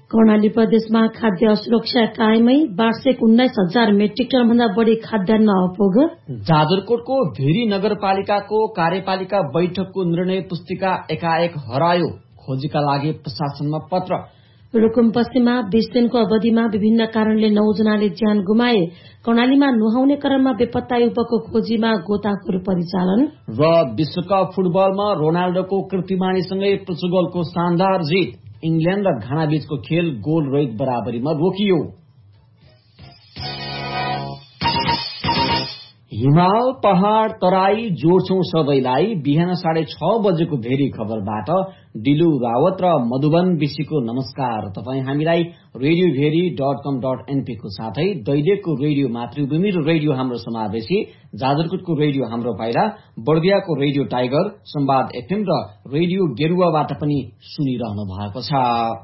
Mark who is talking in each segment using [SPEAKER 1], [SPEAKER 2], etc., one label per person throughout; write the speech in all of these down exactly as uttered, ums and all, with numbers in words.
[SPEAKER 1] कर्णाली प्रदेशमा खाद्य असुरक्षा कायमै वार्षिक उन्नाइस हजार मेट्रिक टन भन्दा बढ़ी खाद्यान्न अपुग।
[SPEAKER 2] जाजरकोटको भेरी नगरपालिकाको कार्यपालिका बैठकको निर्णय पुस्तिका एकाएक हरायो, खोजीका लागि प्रशासनमा पत्र।
[SPEAKER 1] रुकुम पश्चिममा बीस दिनको अवधिमा विभिन्न कारणले नौ जनाले ज्यान गुमाए। कर्णालीमा नुहाउने क्रममा बेपत्ता युवकको खोजीमा गोताखोर परिचालन।
[SPEAKER 2] र विश्वकप फुटबलमा रोनाल्डोको कीर्तिमानीसँगै पोर्चुगलको शानदार जित। इंग्ल्याण्ड र घाना बीचको खेल गोल रहित बराबरीमा रोकियो। हिमाल पहाड़ तराई जोड्छौं सबैलाई। बिहान साढे छ बजेको भेरी खबरबाट दिलु रावत र मधुबन विशीको नमस्कार। तपाई हामीलाई रेडियो भेरी डट कम डट एनपी को साथै दैलेखको रेडियो मातृभूमि र रेडियो हाम्रो समावेशी, जाजरकोटको रेडियो हाम्रो पाइला, बर्दियाको रेडियो टाइगर, संवाद एफएम र रेडियो गेरुवाबाट पनि सुनिरहनु भएको छ।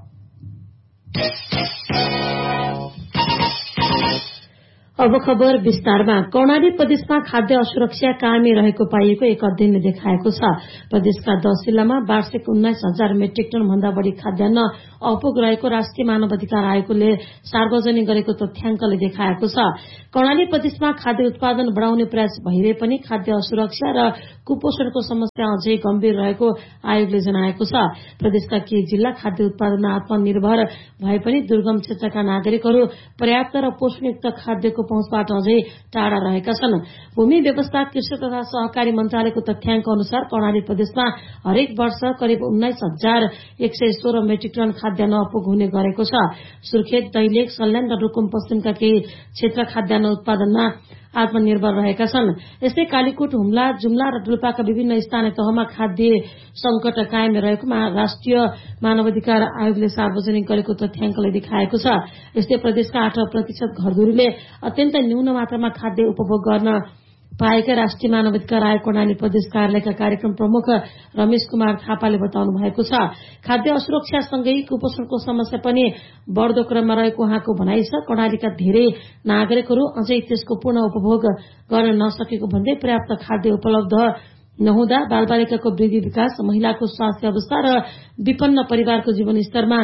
[SPEAKER 1] अब खबर विस्तारमा। कर्णाली प्रदेशमा खाद्य असुरक्षा कायमै रहेको पाइएको एक अध्ययनले देखाएको छ। प्रदेशका दश जिल्लामा वार्षिक उन्नाइस हजार मेट्रिक टन भन्दा बढ़ी खाद्यान्न अपुग रहेको राष्ट्रिय मानव अधिकार आयोगले सार्वजनिक गरेको तथ्याङ्कले देखाएको छ। कर्णाली प्रदेशमा खाद्य उत्पादन बढ़ाउने प्रयास भइरहे पनि खाद्य असुरक्षा र कुपोषणको समस्या अझै गम्भीर रहेको आयोगले जनाएको छ। प्रदेशका केही जिल्ला खाद्य उत्पादनमा आत्मनिर्भर भए पनि दुर्गम क्षेत्रका नागरिकहरू पर्याप्त र पोषणयुक्त खाद्यको पहुँचबाट अझै टाढा रहेका छन्। भूमि व्यवस्था कृषि तथा सहकारी मन्त्रालयको तथ्याङ्क अनुसार कर्णाली प्रदेशमा हरेक वर्ष करिब उन्नाइस हजार एक सय सोह्र मेट्रिक टन खाद्यान्न अपुग हुने गरेको छ। सुर्खेत, दैलेख, सल्यान र रुकुम पश्चिमका केही क्षेत्र खाद्यान्न उत्पादनमा आत्मनिर्भर रहेका छन्। यस्तै कालीकोट, हुम्ला, जुम्ला र डुल्पाका विभिन्न स्थानीय तहमा खाद्य संकट कायम रहेको राष्ट्रिय मानवाधिकार आयोगले सार्वजनिक गरेको तथ्याङ्कले देखाएको छ। यस्तै प्रदेशका आठ प्रतिशत घरधुरीले अत्यन्त न्यून मात्रामा खाद्य उपभोग गर्न पाएका राष्ट्रिय मानवाधिकार आयोग कर्णाली प्रदेश कार्यालयका कार्यक्रम प्रमुख रमेश कुमार थापाले बताउनु भएको छ। खाद्य असुरक्षासँगै कुपोषणको समस्या पनि बढ़दो क्रममा रहेको उहाँको भनाइ छ। कर्णालीका धेरै नागरिकहरू अझै त्यसको पूर्ण उपभोग गर्न नसकेको भन्दै पर्याप्त खाद्य उपलब्ध नहुँदा बालबालिकाको वृद्धि विकास, महिलाको स्वास्थ्य अवस्था र विपन्न परिवारको जीवनस्तरमा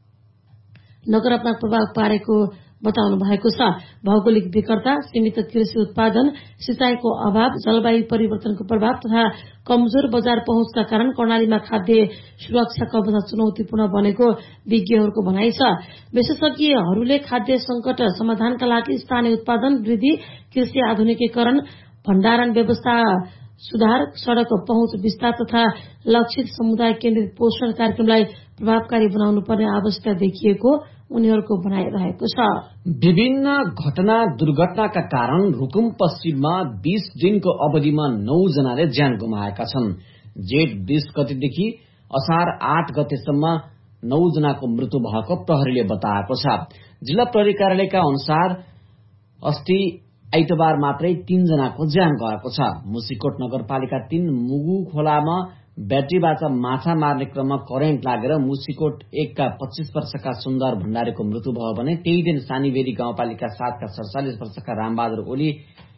[SPEAKER 1] नकारात्मक प्रभाव पारेको बताउनु भएको छ। भौगोलिक विकटता, सीमित कृषि उत्पादन, सिंचाईको अभाव, जलवायु परिवर्तनको प्रभाव तथा कमजोर बजार पहुँचका कारण कर्णालीमा खाद्य सुरक्षाको अवस्था चुनौतीपूर्ण बनेको विज्ञहरूको भनाइ छ। विशेषज्ञहरूले खाद्य संकट समाधानका लागि स्थानीय उत्पादन वृद्धि, कृषि आधुनिकीकरण, भण्डारण व्यवस्था सुधार, सड़क पहुँच विस्तार तथा लक्षित समुदाय केन्द्रित पोषण कार्यक्रमलाई प्रभावकारी बनाउनु पर्ने आवश्यकता देखिएको उनीहरूको भनाइ रहेको छ।
[SPEAKER 2] विभिन्न घटना दुर्घटनाका कारण रुकुम पश्चिममा बीस दिनको अवधिमा नौ जनाले ज्यान गुमाएका छन्। जेठ बीस गतेदेखि असार आठ गतेसम्म नौ जनाको मृत्यु भएको प्रहरीले बताएको छ। जिल्ला प्रहरी कार्यालयका अनुसार अस्ति आइतबार मात्रै तीन जनाको ज्यान गएको छ। मुसिकोट नगरपालिका तीन मुगु खोलामा ब्याट्रीबाट माछा मार्ने क्रममा करेन्ट लागेर मुसिकोट एकका पच्चीस वर्षका सुन्दर भण्डारीको मृत्यु भयो भने त्यही दिन सानीबेरी गाउँपालिका सातका सड़चालिस वर्षका रामबहादुर ओली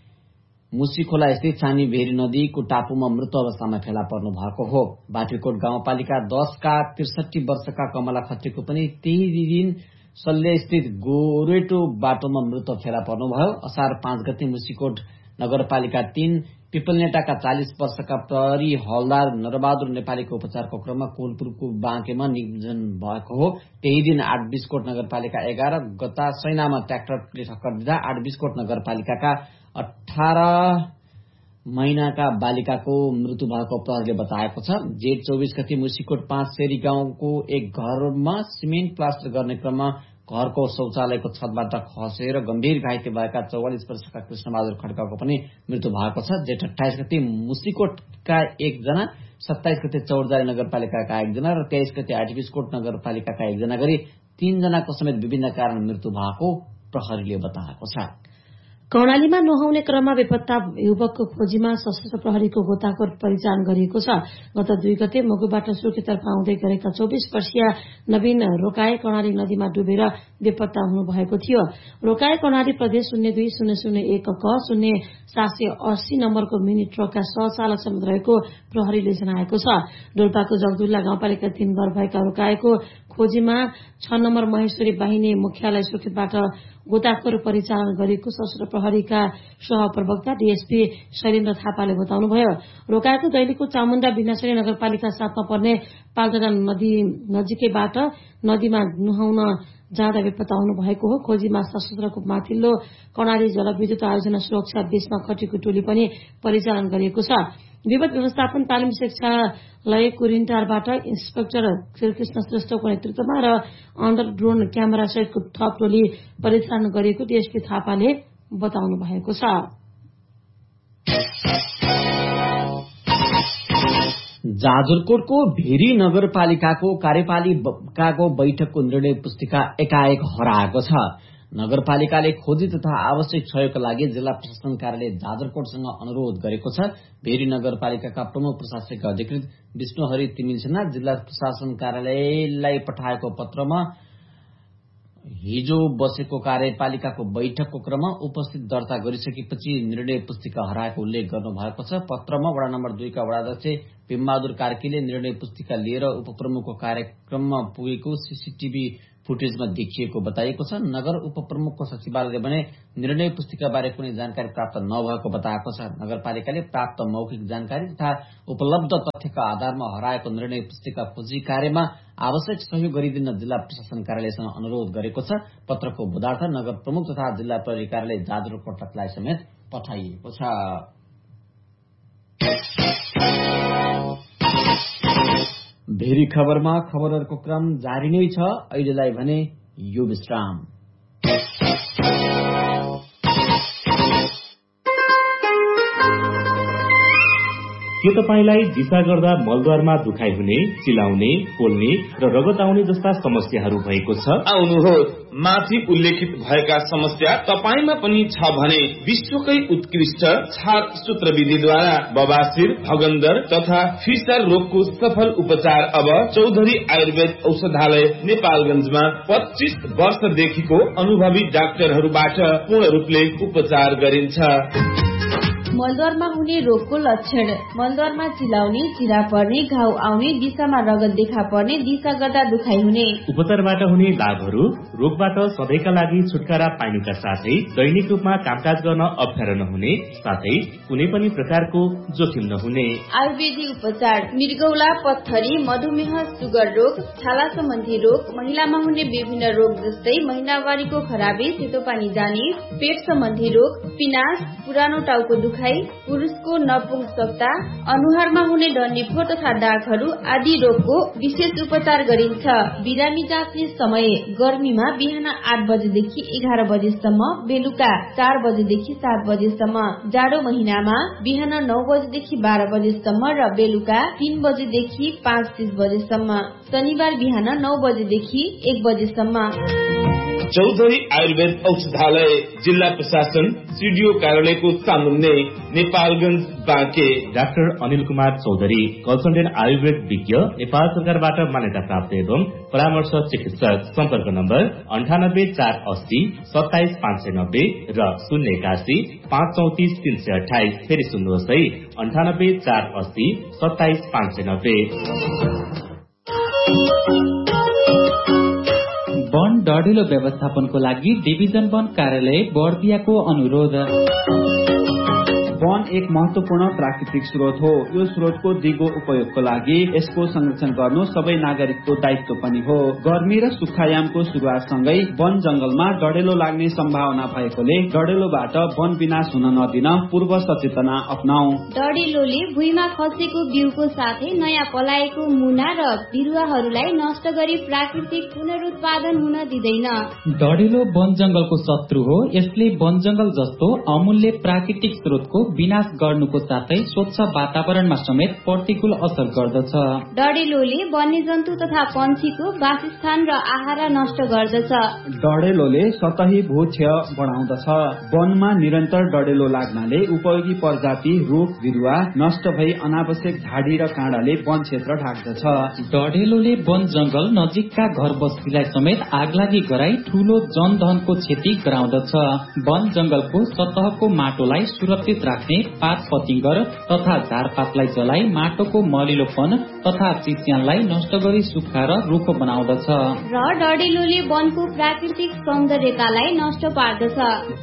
[SPEAKER 2] मुसिखोला स्थित सानीबेरी नदीको टापुमा मृत अवस्थामा फेला पर्नु भएको हो। बाटुकोट गाउँपालिका दशका त्रिसठी वर्षका कमला खत्रीको पनि त्यही दिन सल्ले स्थित गोरेटो बाटोमा मृत फेला पर्नुभयो। असार पाँच गते मुसिकोट नगरपालिका तीन पिपलनेटाका चालिस वर्षका प्रहरी हवलदार नरबहादुर नेपालीको उपचारको क्रममा कोलपुरको बाँकेमा निधन भएको हो। त्यही दिन आठ बिसकोट नगरपालिका एघार गता सैनामा ट्र्याक्टरले टक्कर दिँदा आठ बिसकोट नगरपालिकाका अठार महिनाका बालिकाको मृत्यु भएको प्रहरीले बताएको छ। जेठ चौबिस गते मुसिकोट पाँच शेरी गाउँको एक घरमा सिमेन्ट प्लास्टर गर्ने क्रममा घरको शौचालयको छतबाट खसेर गम्भीर घाइते भएका चौवालिस वर्षका कृष्णबहादुर खड्काको पनि मृत्यु भएको छ। जेठ अठाइस गते मुसिकोटका एकजना, सत्ताइस गते चौरजारी नगरपालिकाका एकजना र तेइस गते आठबिसकोट नगरपालिकाका एकजना गरी तीनजनाको समेत विभिन्न कारण मृत्यु भएको प्रहरीले बताएको छ।
[SPEAKER 1] कर्णालीमा नुहाउने क्रममा बेपत्ता युवकको खोजीमा सशस्त्र प्रहरीको गोताखोर परिचालन गरिएको छ। गत दुई गते मगुबाट सुर्खेततर्फ आउँदै गरेका चौबिस वर्षीय नवीन रोकाए कर्णाली नदीमा डुबेर बेपत्ता हुनुभएको थियो। रोकाए कर्णाली प्रदेश शून्य दुई शून्य शून्य एक क शून्य सात सय अस्सी नम्बरको मिनी ट्रकका सहचालक समेत रहेको प्रहरीले जनाएको छ। डोल्पाको जगदुल्ला गाउँपालिका तीन घर भएका रोकाएको खोजीमा छ नम्बर महेश्वरी बाहिनी मुख्यालय सुर्खेतबाट गोताखोर परिचालन गरिएको सशस्त्र प्रहरीका सहप्रवक्ता डीएसपी शैलेन्द्र थापाले बताउनुभयो। रोकाएको दैलेखको चामुण्डा विनाशरी नगरपालिका साथमा पर्ने पाल्टना नदी नजिकैबाट नदीमा नुहाउन जाँदा बेपत्ता हुनु भएको हो। खोजीमा सशस्त्रको माथिल्लो कर्णाली जलविद्युत आयोजना सुरक्षा बीचमा खटेको टोली पनि परिचालन गरिएको छ। विपद व्यवस्थापन तालिम शिक्षालय कुरिन्टारबाट इन्सपेक्टर श्रीकृष्ण श्रेष्ठको नेतृत्वमा र अन्डर ड्रोन क्यामेरा सहितको थप टोली परिचालन गरिएको डीएसपी थापाले बताउनु भएको छ।
[SPEAKER 2] जाजरकोटको भेरी नगरपालिकाको कार्यपालिकाको बैठकको निर्णय पुस्तिका एकाएक हराएको छ। नगरपालिकाले खोजी तथा आवश्यक सहयोगका लागि जिल्ला प्रशासन कार्यालय जाजरकोटसँग अनुरोध गरेको छ। भेरी नगरपालिकाका प्रमुख प्रशासनिक अधिकृत विष्णुहरि तिमिलसेना जिल्ला प्रशासन कार्यालयलाई पठाएको पत्रमा हिजो बसेको कार्यपालिकाको बैठकको क्रममा उपस्थित दर्ता गरिसकेपछि निर्णय पुस्तिका हराएको उल्लेख गर्नुभएको छ। पत्रमा वडा नम्बर दुईका वडाध्यक्ष भीमबहादुर कार्कीले निर्णय पुस्तिका लिएर उपप्रमुखको कार्यक्रममा पुगेको सीसीटीभी फुटेजमा देखिएको बताइएको छ। नगर उपप्रमुखको सचिवालयले भने निर्णय पुस्तिकाबारे कुनै जानकारी प्राप्त नभएको बताएको छ। नगरपालिकाले प्राप्त मौखिक जानकारी तथा उपलब्ध तथ्यका आधारमा हराएको निर्णय पुस्तिका खोजी कार्यमा आवश्यक सहयोग गरिदिन जिल्ला प्रशासन कार्यालयसँग अनुरोध गरेको छ। पत्रको बुधार्थ नगर प्रमुख तथा जिल्ला प्रहरी कार्यालय जाजरकोटलाई समेत पठाइएको छ। भेरी खबरमा खबरहरूको क्रम जारी नै छ। अहिलेलाई भने यो विश्राम।
[SPEAKER 3] के तपाईलाई दिशा गर्दा मलद्वारमा दुखाइ हुने, चिलाउने, पोल्ने र रगत आउने जस्ता समस्याहरू भएको छ?
[SPEAKER 4] आउनुहोस्, माथि उल्लेखित भएका समस्या तपाईमा पनि छ भने विश्वकै उत्कृष्ट छार सूत्र विधिद्वारा बबासिर, भगन्दर तथा फिसर रोगको सफल उपचार अब चौधरी आयुर्वेद औषधालय नेपालगञ्जमा पच्चीस वर्षदेखिको अनुभवी डाक्टरहरूबाट पूर्ण रूपले उपचार गरिन्छ।
[SPEAKER 5] मलद्वारमा हुने रोगको लक्षण: मलद्वारमा चिलाउने, चिरा पर्ने, घाउ आउने, दिशामा रगत देखा पर्ने, दिशा गर्दा दुखाइ हुने।
[SPEAKER 3] उपचारबाट हुने लाभहरू: रोगबाट सधैँका लागि छुटकारा पाइनुका साथै दैनिक रूपमा कामकाज गर्न अप्ठ्यारो नहुने साथै कुनै पनि प्रकारको जोखिम नहुने।
[SPEAKER 5] आयुर्वेदी उपचार: मृगौला, पत्थरी, मधुमेह, सुगर रोग, छाला सम्बन्धी रोग, महिलामा हुने विभिन्न रोग जस्तै महिनावारीको खराबी, सेतो पानी जाने, पेट सम्बन्धी रोग, पिनास, पुरानो टाउको दुखाइ, पुरुषको नपुंसकता, अनुहारमा हुने डन्डीफोर तथा दागहरू आदि रोगको विशेष उपचार गरिन्छ। बिरामी जाँच्ने समय: गर्मीमा बिहान आठ बजेदेखि एघार बजेसम्म, बेलुका चार बजेदेखि सात बजेसम्म। जाडो महिनामा बिहान नौ बजेदेखि बाह्र बजेसम्म र बेलुका तीन बजेदेखि पाँच तीस बजेसम्म। शनिबार बिहान नौ बजेदेखि एक बजेसम्म।
[SPEAKER 4] चौधरी आयुर्वेद औषधालय, जिल्ला प्रशासन सीडीओ कार्यालयको सामुन्ने, नेपालगञ्ज बाँके।
[SPEAKER 3] डाक्टर अनिल कुमार चौधरी, कन्सल्टेन्ट आयुर्वेद विज्ञ, नेपाल सरकारबाट मान्यता प्राप्त एवं परामर्श चिकित्सक। सम्पर्क नम्बर अन्ठानब्बे चार अस्सी सत्ताइस पाँच सय नब्बे र शून्य एकासी पाँच चौतिस तीन सय अठाइस। फेरि सुन्नुहोस् है, अन्ठानब्बे चार अस्सी सत्ताइस पाँच सय नब्बे।
[SPEAKER 6] वन डढिलो व्यवस्थापनको लागि डिभिजन वन कार्यालय बर्दियाको अनुरोध।
[SPEAKER 7] वन एक महत्वपूर्ण प्राकृतिक स्रोत हो। यो स्रोतको दिगो उपयोगको लागि यसको संरक्षण गर्नु सबै नागरिकको दायित्व पनि हो। गर्मी र सुक्खायामको सुरुवातसँगै वन जंगलमा डढेलो लाग्ने सम्भावना भएकोले डढेलोबाट वन विनाश हुन नदिन पूर्व सचेतना अपनाऊ।
[SPEAKER 5] डढेलोले भुइँमा खसेको बिउको साथै नयाँ पलाएको मुना र बिरुवाहरूलाई नष्ट गरी प्राकृतिक पुनरुत्पादन हुन दिँदैन।
[SPEAKER 6] डढेलो वन जंगलको शत्रु हो। यसले वन जंगल जस्तो अमूल्य प्राकृतिक स्रोतको विनाश गर्नुको साथै स्वच्छ वातावरणमा समेत प्रतिकूल असर गर्दछ।
[SPEAKER 5] डढेलोले वन्यजन्तु तथा पन्छीको वासस्थान र आहार नष्ट गर्दछ।
[SPEAKER 7] डढेलोले सतही भूक्षय बढाउँदछ। वनमा निरन्तर डढेलो लाग्नाले उपयोगी प्रजाति रुख बिरुवा नष्ट भई अनावश्यक झाडी र काँडाले वन क्षेत्र ढाक्दछ।
[SPEAKER 6] डढेलोले वन जंगल नजिकका घर बस्तीलाई समेत आगलागी गराई ठूलो जनधनको क्षति गराउँदछ। वन जंगलको सतहको माटोलाई सुरक्षित राख्ने पात पतिंगर तथा झारपातलाई जलाई माटोको मलिलोपन तथा चिस्यानलाई नष्ट गरी सुक्खा र रुखो बनाउँदछ
[SPEAKER 5] र डढेलोले वनको प्राकृतिक सौन्दर्यतालाई नष्ट पार्दछ।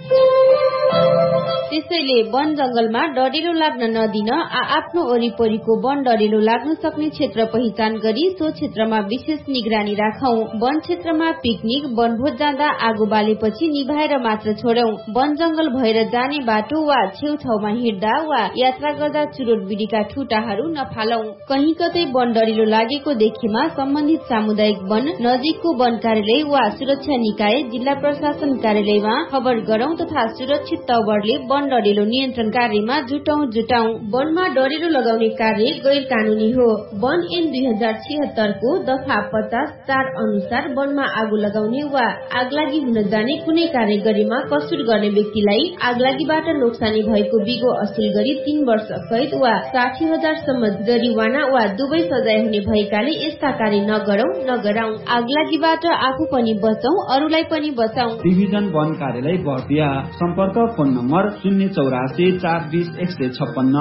[SPEAKER 5] त्यसैले वन जंगलमा डढेलो लाग्न नदिन आफ्नो वरिपरिको वन डढेलो लाग्न सक्ने क्षेत्र पहिचान गरी सो क्षेत्रमा विशेष निगरानी राखौं। वन क्षेत्रमा पिकनिक वनभोज जाँदा आगो बालेपछि निभाएर मात्र छोडौं। वन जंगल भएर जाने बाटो वा छेउछाउमा हिँड्दा वा यात्रा गर्दा चुरोट बिडीका ठुटाहरू नफालौं। कहीं कतै वन डढेलो लागेको देखेमा सम्बन्धित सामुदायिक वन, नजिकको वन कार्यालय वा सुरक्षा निकाय, जिल्ला प्रशासन कार्यालयमा खबर गरौं तथा सुरक्षित तवरले वन डढेलो नियन्त्रण कार्यमा जुटौं जुटाउँ। वनमा डढेलो लगाउने कार्य गैर कानूनी हो। वन ऐन दुई हजार छिहत्तर को दफा पचास चार अनुसार वनमा आगो लगाउने वा आगलागी हुन जाने कुनै कार्य गरेमा कसुर गर्ने व्यक्तिलाई आगलागीबाट नोक्सानी भएको बिगो असुल गरी तीन वर्ष कैद वा साठी हजार सम्म जरिवाना वा दुवै सजाय हुने भएकाले यस्ता कार्य नगरौं नगराउँ। आगलागीबाट आफू पनि बचौं, अरूलाई पनि बचाउँ।
[SPEAKER 7] डिभिजन वन कार्यालय बर्दिया। सम्पर्क फोन नम्बर शून्य चौरासी चार बीस एक सय छप्पन्न।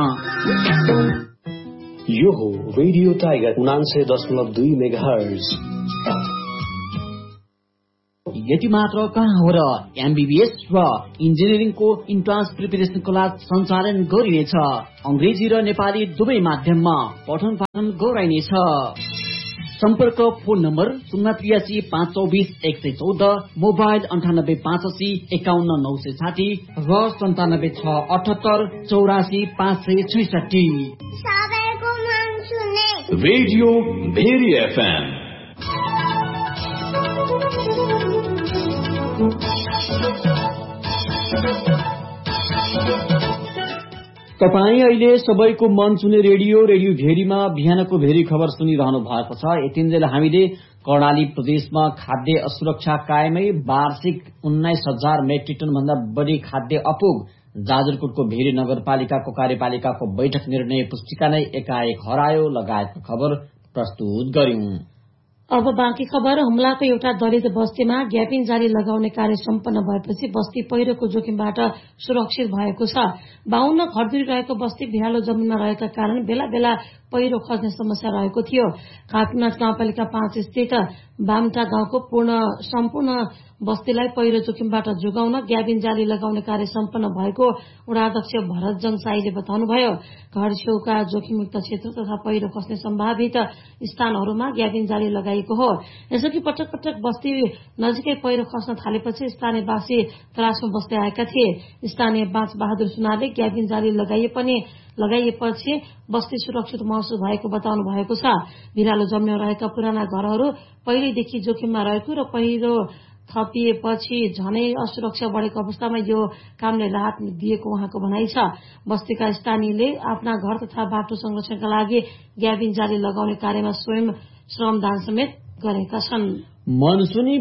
[SPEAKER 8] यो हो रेडियो टाइगर उनान्सय दशमलव दुई मेगाहर्ज।
[SPEAKER 2] यति मात्र कहाँ हो र एमबीबीएस र इन्जिनियरिङको इन्ट्रान्स प्रिपरेसनको लागि सञ्चालन गरिनेछ। अंग्रेजी र नेपाली दुवै माध्यममा पठन पाठन गराइनेछ। सम्पर्क फोन नम्बर शून्य त्रियासी पाँच चौबिस एक सय चौध, मोबाइल अन्ठानब्बे पाँच असी एकाउन्न नौ सय साठी र सन्तानब्बे छ अठहत्तर चौरासी पाँच सय छैसठी।
[SPEAKER 8] Radio very FM.
[SPEAKER 2] तपाईँ अहिले सबैको मन छुने रेडियो रेडियो भेरीमा बिहानको भेरी खबर सुनिरहनु भएको छ। यतिन्जेल हामीले कर्णाली प्रदेशमा खाद्य असुरक्षा कायमै वार्षिक उन्नाइस हजार मेट्रिक टन भन्दा बढ़ी खाद्य अपुग। जाजरकोटको भेरी नगरपालिकाको कार्यपालिकाको बैठक निर्णय पुस्तिका नै एकाएक हरायो लगायतको खबर प्रस्तुत गर्यौं।
[SPEAKER 1] अब बाँकी खबर। हुम्लाको एउटा दलित बस्तीमा ग्यापिङ जाली लगाउने कार्य सम्पन्न भएपछि बस्ती पहिरोको जोखिमबाट सुरक्षित भएको छ। बाहुन्न घरधुरी रहेको बस्ती भिरालो जमिनमा रहेका कारण बेला बेला पहिरो खस्ने समस्या रहेको थियो। काफीनाथ गाउँपालिका पाँच स्थित बामटा गाउँको पूर्ण सम्पूर्ण बस्तीलाई पहिरो जोखिमबाट जोगाउन ग्याबिन जाली लगाउने कार्य सम्पन्न भएको वडाध्यक्ष भरत जङसाईले बताउनुभयो। घर छेउका जोखिमयुक्त क्षेत्र तथा पहिरो खस्ने सम्भावित स्थानहरूमा ग्याबिन जाली लगाइएको हो। यसअघि पटक पटक बस्ती नजिकै पहिरो खस्न थालेपछि स्थानीयवासी त्रासमा बस्दै आएका थिए। स्थानीय बाँच बहादुर सुनारले ग्याबिन जाली लगाइए पनि लगाइएपछि बस्ती सुरक्षित महसुस भएको बताउनु भएको छ। भिरालो जमिनमा रहेका पुराना घरहरू पहिलेदेखि जोखिममा रहेको र पहिरो थपिएपछि झनै असुरक्षा बढ़ेको अवस्थामा यो कामले राहत दिएको उहाँको भनाइ छ। बस्तीका स्थानीयले आफ्ना घर तथा बाटो संरक्षणका लागि ग्याबिन जाली लगाउने कार्यमा स्वयं श्रमदान समेत गरेका छन्।
[SPEAKER 2] मनसुनी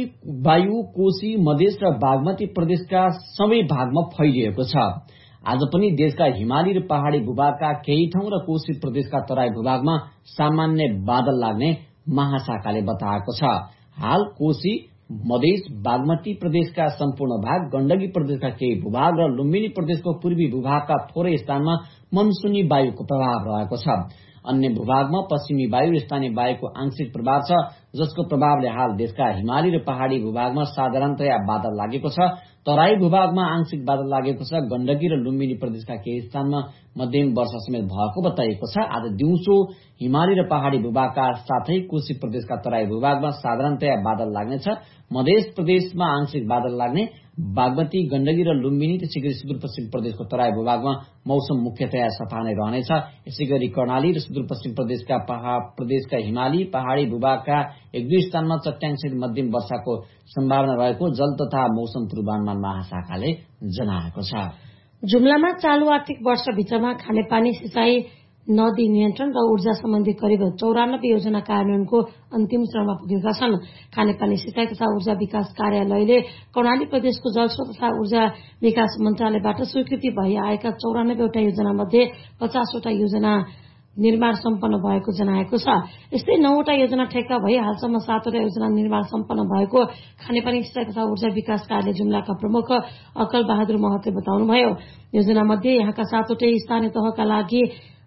[SPEAKER 2] वायु कोशी मधेस र बागमती प्रदेशका सबै भागमा फैलिएको छ। आज पनि देशका हिमाली र पहाड़ी भूभागका केही ठाउँ र कोशी प्रदेशका तराई भूभागमा सामान्य बादल लाग्ने महाशाखाले बताएको छ। हाल कोशी मधेस बागमती प्रदेशका सम्पूर्ण भाग, गण्डकी प्रदेशका केही भूभाग र लुम्बिनी प्रदेशको पूर्वी भूभागका थोरै स्थानमा मनसुनी वायुको प्रभाव रहेको छ। अन्य भूभागमा पश्चिमी वायु र स्थानीय वायुको आंशिक प्रभाव छ, जसको प्रभावले हाल देशका हिमाली र पहाड़ी भूभागमा साधारणतया बादल लागेको छ। तराई भूभागमा आंशिक बादल लागेको छ। गण्डकी र लुम्बिनी प्रदेशका केही स्थानमा मध्यम वर्षा समेत भएको बताइएको छ। आज दिउँसो हिमाली र पहाड़ी भूभागका साथै कोशी प्रदेशका तराई भूभागमा साधारणतया बादल लाग्नेछ। मध्य प्रदेशमा आंशिक बादल लाग्ने, बागमती, गण्डकी र लुम्बिनी त्यसैगरी सुदूरपश्चिम प्रदेशको तराई भूभागमा मौसम मुख्यतया सफा नै रहनेछ। यसैगरी कर्णाली र सुदूरपश्चिम प्रदेशका प्रदेशका हिमाली पहाड़ी भूभागका एक दुई स्थानमा चट्याङसहित मध्यम वर्षाको सम्भावना रहेको जल तथा मौसम पूर्वानुमान महाशाखाले जनाएको छ।
[SPEAKER 1] जुम्लामा चालू आर्थिक वर्षभित्रमा खानेपानी, सिंचाई, नदी नियन्त्रण र ऊर्जा सम्बन्धी करिब चौरानब्बे योजना कार्यान्वयनको अन्तिम चरणमा पुगेका छन्। खानेपानी, सिंचाई तथा ऊर्जा विकास कार्यालयले कर्णाली प्रदेशको जलस्रोत तथा ऊर्जा विकास मन्त्रालयबाट स्वीकृति भई आएका चौरानब्बेवटा योजना मध्ये पचासवटा योजना निर्माण सम्पन्न भएको जनाएको छ। यस्तै नौवटा योजना ठेक्का भई हालसम्म सातवटा योजना निर्माण सम्पन्न भएको खानेपानी, सिंचाई तथा ऊर्जा विकास कार्यालय जुम्लाका प्रमुख अकल बहादुर महतले बताउनुभयो। योजना मध्ये यहाँका सातवटै स्थानीय तहका लागि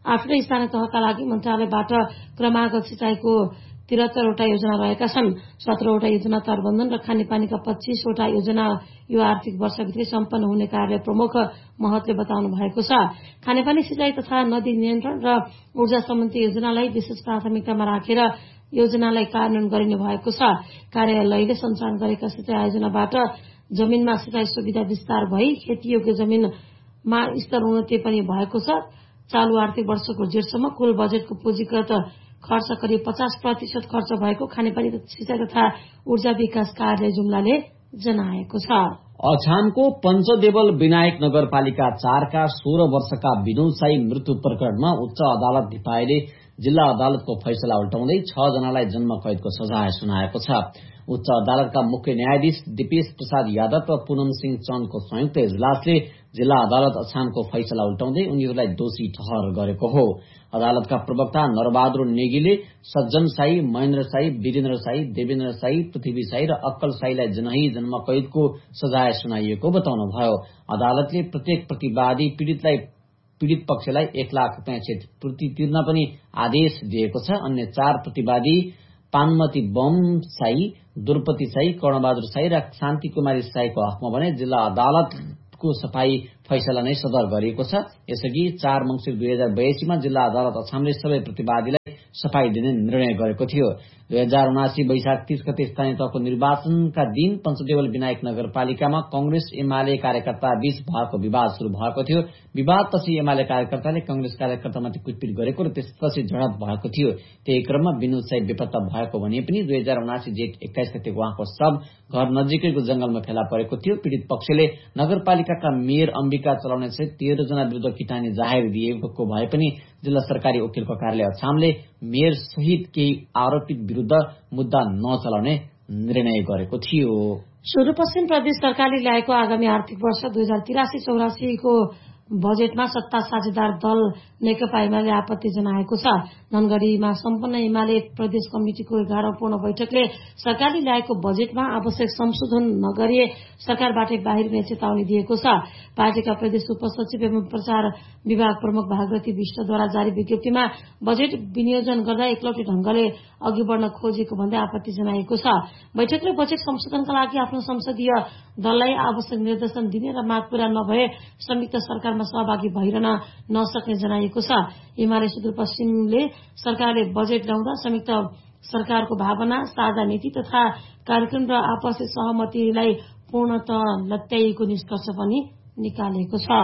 [SPEAKER 1] आफ्नै स्थानीय तहका लागि मन्त्रालयबाट क्रमागत सिँचाइको त्रिहत्तरवटा योजना रहेका छन्। सत्रहवटा योजना तटबन्धन र खानेपानीका पच्चीसवटा योजना यो आर्थिक वर्षभित्रै सम्पन्न हुने कार्य प्रमुख महतले बताउनु भएको छ। खानेपानी सिँचाइ तथा नदी नियन्त्रण र ऊर्जा सम्बन्धी योजनालाई विशेष प्राथमिकतामा राखेर योजनालाई कार्यान्वयन गरिने भएको छ। कार्यालयले सञ्चालन गरेका सिँचाइ आयोजनाबाट जमिनमा सिँचाइ सुविधा विस्तार भई खेतीयोग्य जमिनमा स्तर उन्नति पनि भएको छ। चालू आर्थिक वर्षको जेठसम्म कुल बजेटको पुँजीगत खर्च करिब पचास प्रतिशत खर्च भएको खानेपानी सिँचाइ तथा ऊर्जा विकास कार्यालय जुम्लाले जनाएको छ।
[SPEAKER 2] अछामको पञ्चदेवल विनायक नगरपालिका चारका सोह्र वर्षका विनोद साई मृत्यु प्रकरणमा उच्च अदालत धिपाईले जिल्ला अदालतको फैसला उल्टाउँदै छ जनालाई जन्म कैदको सजाय सुनाएको छ। उच्च अदालतका मुख्य न्यायाधीश दिपेश प्रसाद यादव र पूनम सिंह चन्दको संयुक्त इजलासले जिल्ला अदालत अछामको फैसला उल्टाउँदै उनीहरूलाई दोषी ठहर गरेको हो। अदालतका प्रवक्ता नरबहादुर नेगीले सज्जन साई, महेन्द्र साई, वीरेन्द्र साई, देवेन्द्र साई, पृथ्वी साई र अक्कल साईलाई जनही जन्म कैदको सजाय सुनाइएको बताउनुभयो। अदालतले प्रत्येक प्रतिवादी पीड़ितलाई पीड़ित पक्षलाई एक लाख रूपियाँ क्षतिपूर्ति तिर्न पनि आदेश दिएको छ। अन्य चार प्रतिवादी पानमती बम साई, दुर्पति साई, कर्णबहादुर साई र शान्ति कुमारी साईको हकमा भने जिल्ला अदालतको सफाई फैसला नै सदर गरिएको छ। यसअघि चार मंसिर दुई हजार बयासीमा जिल्ला अदालत अछामले सबै प्रतिवादीलाई सफाई दिने निर्णय गरेको थियो। दुई हजार उनासी वैशाख तीस गते स्थानीय तहको निर्वाचनका दिन पञ्चदेवल विनायक नगरपालिकामा कंग्रेस एमाले कार्यकर्ता बीच भएको विवाद शुरू भएको थियो। विवादपछि एमाले कार्यकर्ताले कंग्रेस कार्यकर्तामाथि कुटपिट गरेको र त्यसपछि झडप भएको थियो। त्यही क्रममा विनोद साई बेपत्ता भएको भने पनि दुई हजार उनासी जेठ एक्काइस गते उहाँको शव घर नजिकैको जंगलमा फेला परेको थियो। पीड़ित पक्षले नगरपालिकाका मेयर अम्बिका चलाउने सहित तेह्र जना विरूद्ध किटानी जाहेर दिएको भए पनि जिल्ला सरकारी वकिलको कार्यालय अछामले मेयर सहित केही आरोपित विरूद्ध मुद्दा नचलाउने निर्णय गरेको थियो।
[SPEAKER 1] सुदूरपश्चिम प्रदेश सरकारले ल्याएको आगामी आर्थिक वर्ष दुई हजार तिरासी चौरासीको बजेटमा सत्ता साझेदार दल नेकपा एमाले आपत्ति जनाएको छ। धनगढ़ीमा सम्पन्न एमाले प्रदेश कमिटिको एघारौं पूर्ण बैठकले सरकारले ल्याएको बजेटमा आवश्यक संशोधन नगरिए सरकारबाटै बाहिरिने चेतावनी दिएको छ। पार्टीका प्रदेश उपसचिव एवं प्रचार विभाग प्रमुख भागवती विष्टद्वारा जारी विज्ञप्तिमा बजेट विनियोजन गर्दा एकलौटी ढंगले अघि बढ़न खोजेको भन्दै आपत्ति जनाएको छ। बैठकले बजेट संशोधनका लागि आफ्नो संसदीय दललाई आवश्यक निर्देशन दिने र माग पूरा नभए संयुक्त सरकारमा सहभागी भइरहन नसक्ने जनाइएको छ। एमाले सुदूरपश्चिमले सरकारले बजेट ल्याउँदा संयुक्त सरकारको भावना, साझा नीति तथा कार्यक्रम र आपसी सहमतिलाई पूर्णतः लत्याइएको निष्कर्ष पनि निकालेको छ।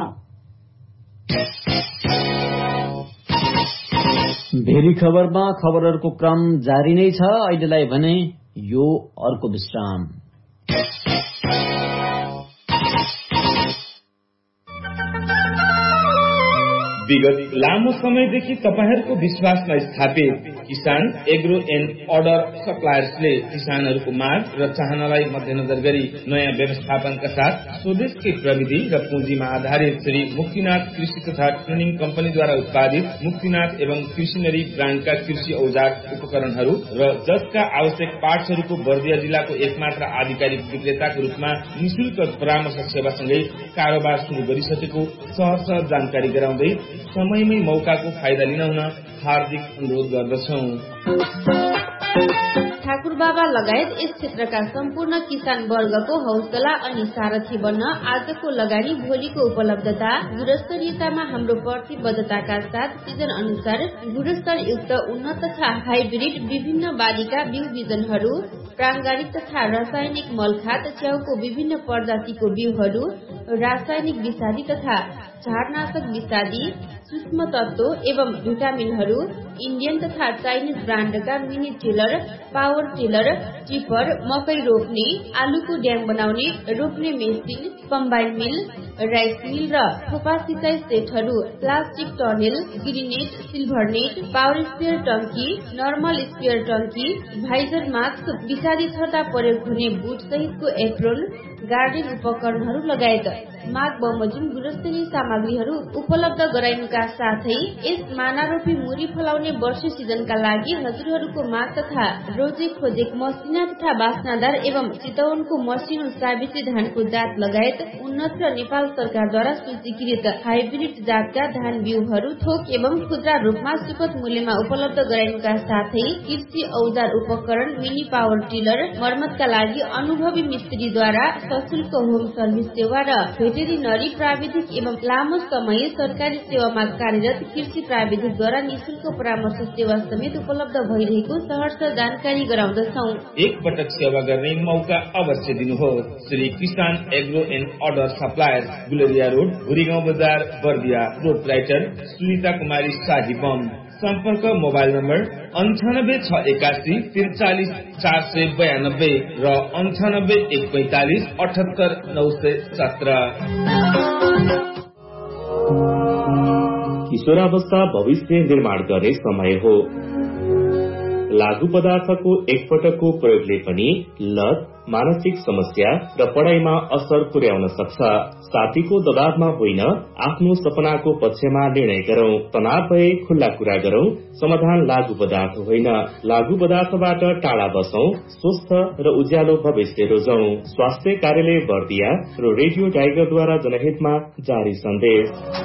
[SPEAKER 2] भेरी खबरमा खबरहरूको क्रम जारी नै छ। अहिलेलाई भने यो अर्को विश्राम।
[SPEAKER 4] विगत लामो समयदेखि तपाईहरूको विश्वासमा स्थापित किसान एग्रो एन्ड अर्डर सप्लायर्सले किसानहरूको माग र चाहनालाई मध्यनजर गरी नयाँ व्यवस्थापनका साथ स्वदेशकै प्रविधि र पुँजीमा आधारित श्री मुक्तिनाथ कृषि तथा ट्रेनिङ कम्पनीद्वारा उत्पादित मुक्तिनाथ एवं कृषिनरी ब्रान्डका कृषि औजार उपकरणहरू र जसका आवश्यक पार्ट्सहरूको बर्दिया जिल्लाको एकमात्र आधिकारिक विक्रेताको रूपमा निशुल्क परामर्श सेवासँगै कारोबार शुरू गरिसकेको सहर्ष जानकारी गराउँदै समयमै मौकाको फाइदा लिन हुन हार्दिक अनुरोध गर्दछौं।
[SPEAKER 5] ठाकुर बाबा लगायत यस क्षेत्रका सम्पूर्ण किसान वर्गको हौसला अनि सारथी बन्न आजको लगानी भोलिको उपलब्धता गुणस्तरीयतामा हाम्रो प्रतिबद्धताका साथ सिजन अनुसार गुणस्तरयुक्त उन्नत तथा हाइब्रिड विभिन्न बालीका बिउ बिजनहरू, प्राङ्गारिक तथा रासायनिक मलखात, च्याउको विभिन्न प्रजातिको बिउहरू, रासायनिक विषादी तथा झारनाशक विषादी, सूक्ष्म तत्व एवं भिटामिनहरू, इन्डियन तथा Chinese ब्रान्डका mini tiller, power tiller, tipper, मकै रोप्ने, आलुको ड्याम बनाउने, रोप्ने मेसिन, कम्बाइन मिल, राइस मिल र थोपा सिँचाइ सेटहरू, plastic टर्नेल, ग्रिनेट, silver net, power sprayer टंकी, नर्मल स्पेयर टंकी, भाइजर मास्क, विषादी छर्दा प्रयोग हुने बुट सहितको एप्रोन, गार्डन उपकरणहरू लगायत माग बमोजिम गुणस्तरीय सामग्रीहरू उपलब्ध गराइनुका साथै यस मानारोपी मुरी फलाउने वर्ष सिजनका लागि हजुरहरूको माग तथा रोजे खोजेक मसिना तथा बास्नादार एवं चितवनको मसिनो साबित्री धानको जात लगायत उन्नत र नेपाल सरकारद्वारा सूचीकृत हाइब्रिड जातका धान बिउहरू थोक एवं खुद्रा रूपमा सुपथ मूल्यमा उपलब्ध गराइनुका साथै कृषि औजार उपकरण, मिनी पावर टिलर, मर्मतका लागि अनुभवी मिस्त्रीद्वारा सशुल्क होम सर्भिस सेवा र भेटेरिनरी प्राविधिक एवं लामो समय सरकारी सेवामा कार्यरत कृषि प्राविधिकद्वारा निशुल्क परामर्श सेवा समेत उपलब्ध भइरहेको सहर्ष जानकारी गराउँदछौ।
[SPEAKER 4] एक पटक सेवा गर्ने मौका अवश्य दिनुहोस्। श्री किसान agro and order supplier, Guleria road, Bhurigaun बजार, बर्दिया, प्रोपराइटर सुनिता कुमारी शाही बम। सम्पर्क मोबाइल नम्बर अन्ठानब्बे छ एकासी त्रिचालिस चार सय बयानब्बे र अन्ठानब्बे एक पैंतालिस अठहत्तर नौ सय सत्र।
[SPEAKER 3] किशोरावस्था भविष्य निर्माण गर्ने समय हो। लागू पदार्थको एकपटकको प्रयोगले पनि लत, मानसिक समस्या र पढाइमा असर पुर्याउन सक्छ। साथीको दबावमा होइन, आफ्नो सपनाको पक्षमा निर्णय गरौं। तनाव भए खुल्ला कुरा गरौं। समाधान लागू पदार्थ होइन। लागू पदार्थबाट टाढा बसौं। स्वस्थ र उज्यालो भविष्य रोजौं। स्वास्थ्य कार्यालय बर्दिया र रेडियो टाइगरद्वारा जनहितमा जारी सन्देश।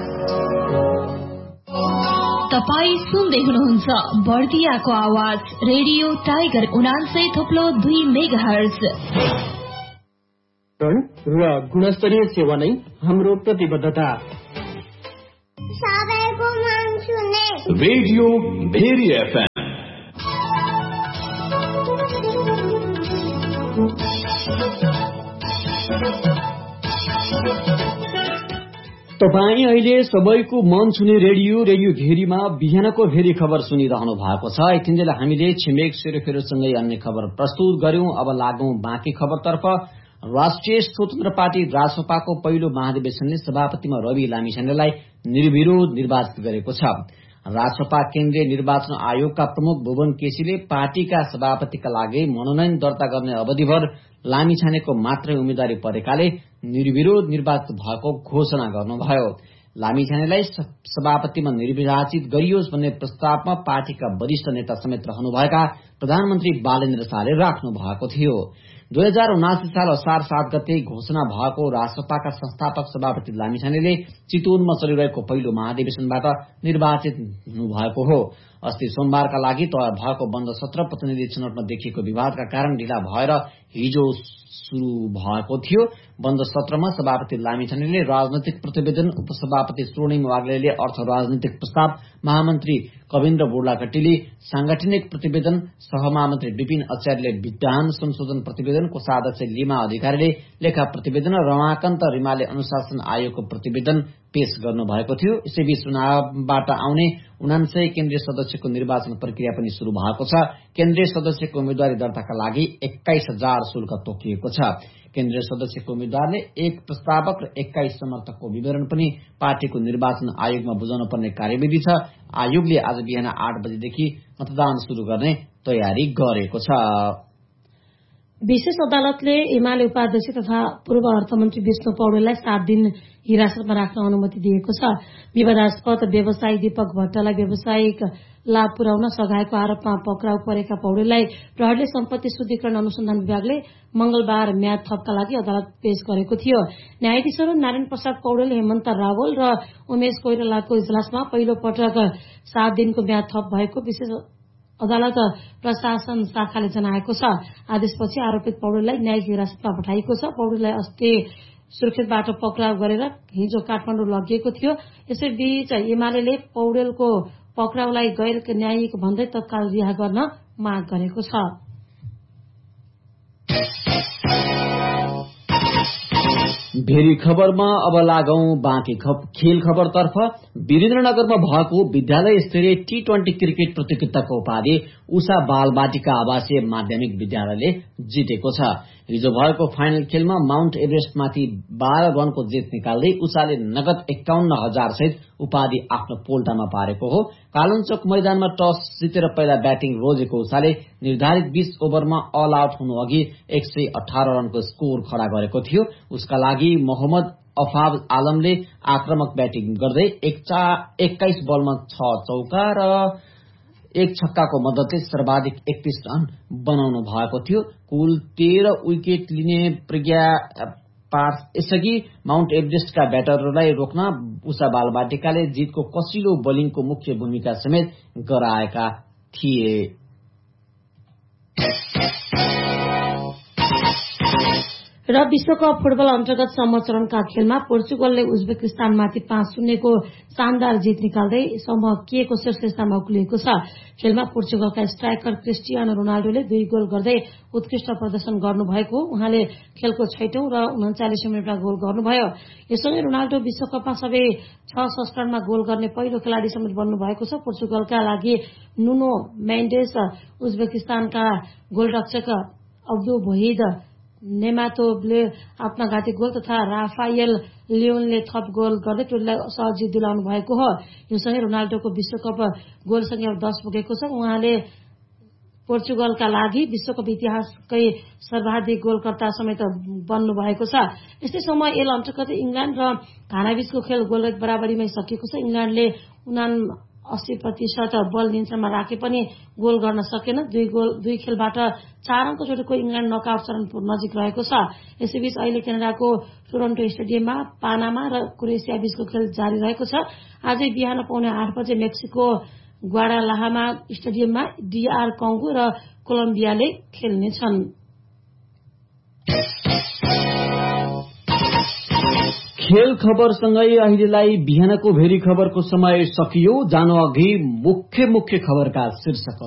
[SPEAKER 9] तपाईँ सुन्दै हुनुहुन्छ बर्दियाको आवाज रेडियो टाइगर उनान्सय थोप्लो दुई मेगा हर्ज
[SPEAKER 10] र गुणस्तरीय सेवा नै हाम्रो प्रतिबद्धता।
[SPEAKER 11] सबैको मन सुने
[SPEAKER 12] रेडियो भेरी एफएम।
[SPEAKER 2] तपाईँ अहिले सबैको मन छुने रेडियो रेडियो घेरीमा बिहानको भेरी खबर सुनिरहनु भएको छ। यतिन्जेल हामीले छिमेक सेरोफेरोसँगै अन्य खबर प्रस्तुत गर्यौं। अब लागौं बाँकी खबरतर्फ। राष्ट्रिय स्वतन्त्र पार्टी रासपाको पहिलो महाधिवेशनले सभापतिमा रवि लामिछानेलाई निर्विरोध निर्वाचित गरेको छ। रासपा केन्द्रीय निर्वाचन आयोगका प्रमुख भुवन केसीले पार्टीका सभापतिका लागि मनोनयन दर्ता गर्ने अवधिभर लामिछानेको मात्रै उम्मेद्वारी परेकाले निर्विरोध निर्वाचित भएको घोषणा गर्नुभयो। लामिछानेलाई सभापतिमा निर्वाचित गरियोस् भन्ने प्रस्तावमा पार्टीका वरिष्ठ नेता समेत रहनुभएका प्रधानमन्त्री बालेन्द्र शाहले राख्नु भएको थियो। दुई हजार उनासी साल असार सात गते घोषणा भएको रासपाका संस्थापक सभापति लामिछानेले चितवनमा चलिरहेको पहिलो महाधिवेशनबाट निर्वाचित हुनुभएको हो। अस्ति सोमबारका लागि तय भएको बन्द सत्र प्रतिनिधि छनौटमा देखिएको विवादका कारण ढिला भएर हिजो शुरू भएको थियो। बन्द सत्रमा सभापति लामिछानेले राजनैतिक प्रतिवेदन, उपसभापति स्वर्णिम वाग्लेले अर्थ राजनीतिक प्रस्ताव, महामन्त्री कविन्द्र बोर्लाकट्टीले सांगठनिक प्रतिवेदन, सहमहामन्त्री विपिन आचार्यले विधान संशोधन प्रतिवेदन, कोषाध्यक्ष लीमा अधिकारीले लेखा प्रतिवेदन र रमाकान्त रिमाले अनुशासन आयोगको प्रतिवेदन पेश गर्नुभएको थियो। यसैबीच चुनावबाट आउने उनान्सय केन्द्रीय सदस्यको निर्वाचन प्रक्रिया पनि शुरू भएको छ। केन्द्रीय सदस्यको उम्मेद्वारी दर्ताका लागि एक्काइस हजार शुल्क तोकिएको छ। केन्द्रीय सदस्यको उम्मेद्वारले एक प्रस्तावक र एक्काइस समर्थकको विवरण पनि पार्टीको निर्वाचन आयोगमा बुझाउनु पर्ने कार्यविधि छ। आयोगले आज बिहान आठ बजेदेखि मतदान शुरू गर्ने तयारी गरेको छ।
[SPEAKER 1] विशेष अदालतले एमाले उपाध्यक्ष तथा पूर्व अर्थमन्त्री विष्णु पौडेललाई सात दिन हिरासतमा राख्न अनुमति दिएको छ। विवादास्पद व्यवसायी दीपक भट्टलाई व्यावसायिक लाभ पुर्याउन सघाएको आरोपमा पक्राउ परेका पौडेललाई प्रहरीले सम्पत्ति शुद्धिकरण अनुसन्धान विभागले मंगलबार म्याद थपका लागि अदालत पेश गरेको थियो। न्यायाधीशहरू नारायण प्रसाद पौडेल, हेमन्त रावल र उमेश कोइरालाको इजलासमा पहिलो पटक सात दिनको म्याद थप भएको विशेष अदालत प्रशासन शाखाले जनाएको छ। आदेशपछि आरोपित पौडेललाई न्यायिक हिरासतमा पठाइएको छ। पौडेललाई अस्ति सुर्खेतबाट पक्राउ गरेर हिजो काठमाडौँ लगिएको थियो। यसैबीच एमाले पौडेलको पक्राउलाई गैर न्यायिक भन्दै तत्काल रिहा गर्न माग गरेको छ।
[SPEAKER 2] भेरी खबरमा अब लागौं बाँकी खेल खबरतर्फ। वीरेन्द्रनगरमा भएको विद्यालय स्तरीय टी ट्वेन्टी क्रिकेट प्रतियोगिताको उपाधि उषा बालबाटिका आवासीय माध्यमिक विद्यालयले जितेको छ। हिजो भएको फाइनल खेलमा माउन्ट एभरेस्टमाथि बाह्र रनको जित निकाल्दै उषाले नगद एकाउन्न हजार सहित उपाधि आफ्नो पोल्टामा पारेको हो। कालुञ्चोक मैदानमा टस जितेर पहिला ब्याटिङ रोजेको उषाले निर्धारित बीस ओभरमा अल आउट हुनु अघि एक सय अठार रनको स्कोर खड़ा गरेको थियो। उसका लागि मोहम्मद अफाब आलमले आक्रमक ब्याटिङ गर्दै एक्काइस बलमा छ चौका र एक छक्काको मद्दतले सर्वाधिक एकतीस रन बनाउनु भएको थियो। कुल तेह्र विकेट लिने प्रज्ञा पार यसअघि माउन्ट एभरेस्टका ब्याटरहरूलाई रोक्न उषा बालबाटिकाले जितको कसिलो बोलिङको मुख्य भूमिका समेत गराएका थिए।
[SPEAKER 1] र विश्वकप फुटबल अन्तर्गत सम्म चरणका खेलमा पोर्चुगलले उज्बेकिस्तानमाथि पाँच शून्यको शानदार जित निकाल्दै समूह के को शीर्ष स्थानमा उक्लिएको छ। खेलमा पोर्चुगलका स्ट्राइकर क्रिस्टियानो रोनाल्डोले दुई गोल गर्दै उत्कृष्ट प्रदर्शन गर्नुभएको, उहाँले खेलको छैटौं र उन्चालिसौं मिनटमा गोल गर्नुभयो। यससँगै रोनाल्डो विश्वकपमा सबै छ संस्करणमा गोल गर्ने पहिलो खेलाड़ी समेत बन्नु भएको छ। पोर्चुगलका लागि नुनो मेन्डेस, उज्बेकिस्तानका गोलरक्षक अब्दु वहिद नेमातोवले आत्मघाती गोल तथा राफायल लियोनले थप गोल गर्दै टोलीलाई सहज जित दिलाउनु भएको हो। यो सँगै रोनाल्डोको विश्वकप गोल संख्या दस पुगेको छ। उहाँले पोर्चुगलका लागि विश्वकप इतिहासकै सर्वाधिक गोलकर्ता समेत बन्नु भएको छ। यस्तै समय एल अन्तर्गत इङ्ल्याण्ड र घानाबीचको खेल गोलरहित बराबरीमै सकिएको छ। इङ्ल्याण्डले उना अस्सी प्रतिशत बल नियन्त्रणमा राखे पनि गोल गर्न सकेन। दुई गोल दुई खेलबाट चार अङ्क जोडेको इङ्ल्याण्ड नकआउट चरण नजिक रहेको छ। यसैबीच अहिले क्यानाडाको टोरन्टो स्टेडियममा पानामा र क्रोएसिया बीचको खेल जारी रहेको छ। आजै बिहान पौने आठ बजे मेक्सिको ग्वाडालाहामा स्टेडियममा डीआर कङ्गो र कोलम्बियाले खेल्नेछन्।
[SPEAKER 2] खेल खबरसँगै अहिलेलाई बिहानको भेरी खबरको समय सकियो। जानु अघि मुख्य मुख्य खबरका शीर्षक